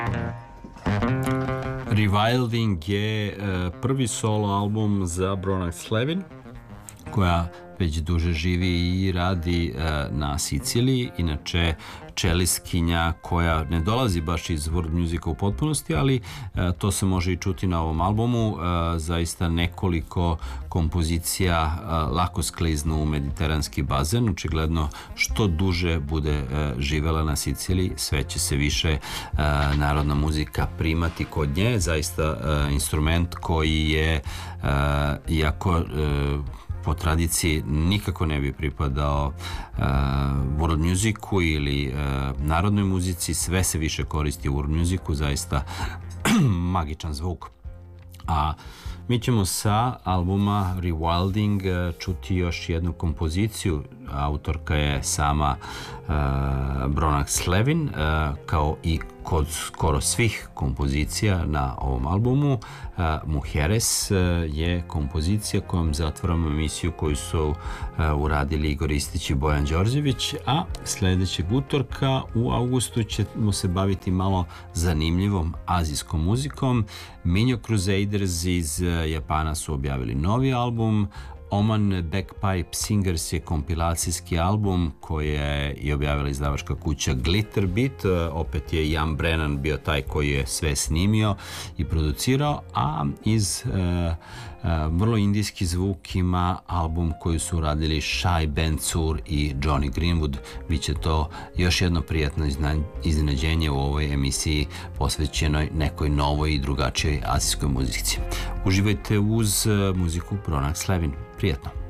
Rewilding je prvi solo album za Brona Slevin, koja već duže živi i radi na Siciliji. Inače, čelistkinja koja ne dolazi baš iz world musica u potpunosti, ali to se može i čuti na ovom albumu. Zaista nekoliko kompozicija lako skliznu u mediteranski bazen. Očigledno, što duže bude živela na Siciliji, sve će se više narodna muzika primati kod nje. Zaista instrument koji je, iako po tradiciji nikako ne bi pripadao world musicu ili narodnoj muzici, sve se više koristi u world musicu, zaista magičan zvuk. A mi ćemo sa albuma Rewilding čuti još jednu kompoziciju. Autorka je sama Brona Slevin, kao i kod skoro svih kompozicija na ovom albumu. Mujeres je kompozicija kojom zatvaramo emisiju koju su uradili Igor Ristić i Bojan Đorđević, a sledećeg utorka u avgustu ćemo se baviti malo zanimljivom azijskom muzikom. Minho Crusaders iz Japana su objavili novi album. Oman Bagpipe Singers je kompilacijski album koji je objavila izdavačka kuća Glitter Beat. Opet je Jan Brennan bio taj koji je sve snimio i producirao, a iz vrlo indijski zvuk ima album koji su uradili Shai Ben Zur i Johnny Greenwood. Biće to još jedno prijatno iznenađenje u ovoj emisiji posvećenoj nekoj novoj i drugačijoj azijskoj muzici. Uživajte uz muziku Brona Slevin. Prijetno.